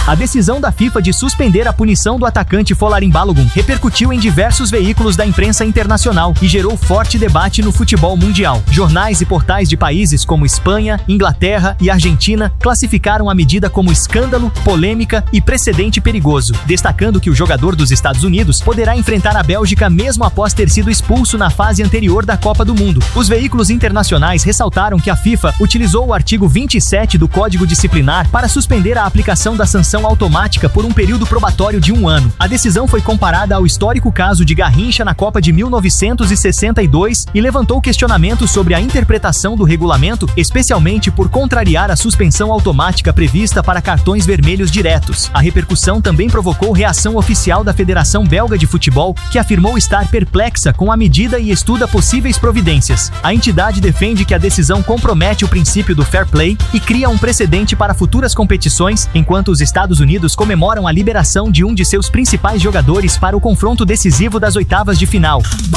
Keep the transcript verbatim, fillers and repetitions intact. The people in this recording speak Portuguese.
A decisão da FIFA de suspender a punição do atacante Folarin Balogun repercutiu em diversos veículos da imprensa internacional e gerou forte debate no futebol mundial. Jornais e portais de países como Espanha, Inglaterra e Argentina classificaram a medida como escândalo, polêmica e precedente perigoso, destacando que o jogador dos Estados Unidos poderá enfrentar a Bélgica mesmo após ter sido expulso na fase anterior da Copa do Mundo. Os veículos internacionais ressaltaram que a FIFA utilizou o artigo vinte e sete do Código Disciplinar para suspender a aplicação da sanção automática por um período probatório de um ano. A decisão foi comparada ao histórico caso de Garrincha na Copa de mil novecentos e sessenta e dois e levantou questionamentos sobre a interpretação do regulamento, especialmente por contrariar a suspensão automática prevista para cartões vermelhos diretos. A repercussão também provocou reação oficial da Federação Belga de Futebol, que afirmou estar perplexa com a medida e estuda possíveis providências. A entidade defende que a decisão compromete o princípio do fair play e cria um precedente para futuras competições, enquanto os Estados Unidos comemoram a liberação de um de seus principais jogadores para o confronto decisivo das oitavas de final.